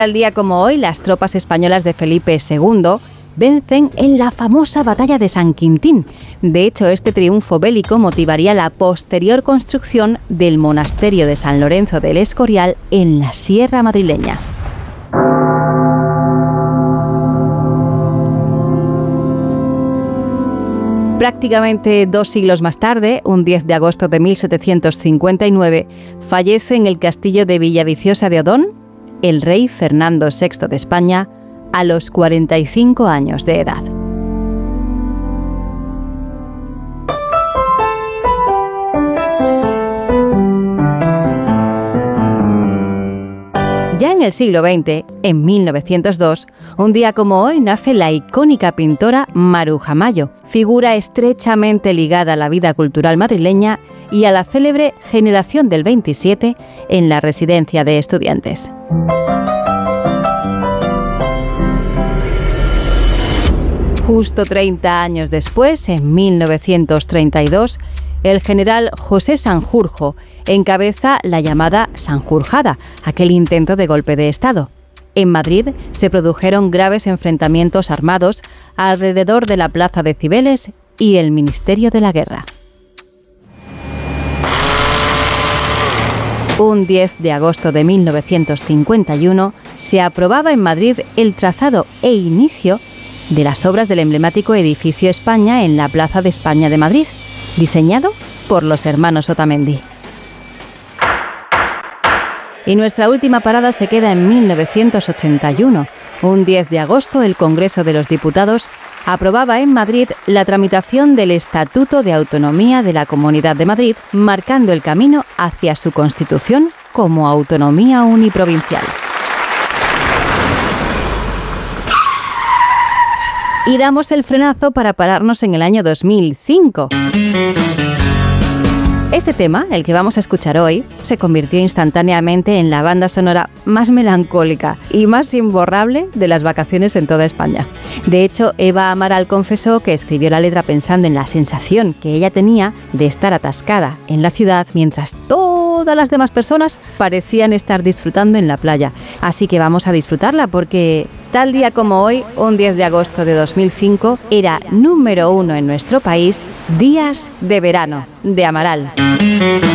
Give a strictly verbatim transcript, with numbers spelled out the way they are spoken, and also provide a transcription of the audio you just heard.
Tal día como hoy, las tropas españolas de Felipe segundo vencen en la famosa batalla de San Quintín. De hecho, este triunfo bélico motivaría la posterior construcción del monasterio de San Lorenzo del Escorial en la Sierra madrileña. Prácticamente dos siglos más tarde, un diez de agosto de mil setecientos cincuenta y nueve, fallece en el castillo de Villaviciosa de Odón el rey Fernando sexto de España a los cuarenta y cinco años de edad. Ya en el siglo veinte, en mil novecientos dos, un día como hoy nace la icónica pintora Maruja Mayo, figura estrechamente ligada a la vida cultural madrileña y a la célebre Generación del veintisiete en la Residencia de Estudiantes. Justo treinta años después, en mil novecientos treinta y dos, el general José Sanjurjo encabeza la llamada Sanjurjada, aquel intento de golpe de Estado. En Madrid se produjeron graves enfrentamientos armados alrededor de la Plaza de Cibeles y el Ministerio de la Guerra. Un diez de agosto de mil novecientos cincuenta y uno se aprobaba en Madrid el trazado e inicio de las obras del emblemático edificio España en la Plaza de España de Madrid, diseñado por los hermanos Otamendi. Y nuestra última parada se queda en mil novecientos ochenta y uno. Un diez de agosto, el Congreso de los Diputados aprobaba en Madrid la tramitación del Estatuto de Autonomía de la Comunidad de Madrid, marcando el camino hacia su constitución como autonomía uniprovincial. Y damos el frenazo para pararnos en el año dos mil cinco. Este tema, el que vamos a escuchar hoy, se convirtió instantáneamente en la banda sonora más melancólica y más imborrable de las vacaciones en toda España. De hecho, Eva Amaral confesó que escribió la letra pensando en la sensación que ella tenía de estar atascada en la ciudad mientras todas las demás personas parecían estar disfrutando en la playa. Así que vamos a disfrutarla porque tal día como hoy, un diez de agosto de dos mil cinco, era número uno en nuestro país, Días de Verano, de Amaral.